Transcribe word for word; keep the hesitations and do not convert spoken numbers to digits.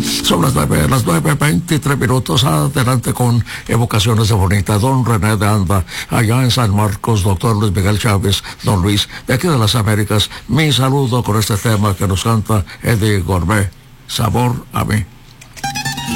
Son las nueve, las nueve, veintitrés minutos. Adelante con Evocaciones de Bonita. Don René de Anda, allá en San Marcos, doctor Luis Miguel Chávez, don Luis, de aquí de las Américas. Mi saludo con este tema que nos canta Eddie Gourmet. Sabor a mí.